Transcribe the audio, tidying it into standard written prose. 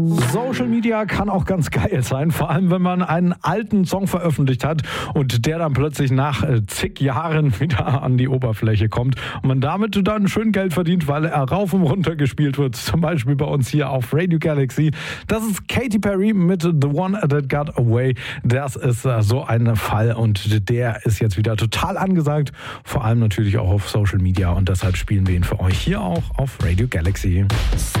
Social Media kann auch ganz geil sein, vor allem wenn man einen alten Song veröffentlicht hat und der dann plötzlich nach zig Jahren wieder an die Oberfläche kommt und man damit dann schön Geld verdient, weil er rauf und runter gespielt wird, zum Beispiel bei uns hier auf Radio Galaxy. Das ist Katy Perry mit The One That Got Away. Das ist so ein Fall und der ist jetzt wieder total angesagt, vor allem natürlich auch auf Social Media und deshalb spielen wir ihn für euch hier auch auf Radio Galaxy.